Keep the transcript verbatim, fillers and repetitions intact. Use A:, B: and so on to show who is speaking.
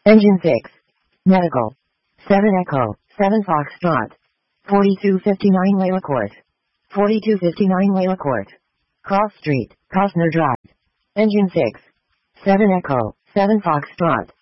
A: Engine six. Medical. seven Echo, seven Foxtrot. forty-two fifty-nine Layla Court. forty-two fifty-nine Layla Court. Cross Street, Costner Drive. Engine six. seven Echo, seven Foxtrot.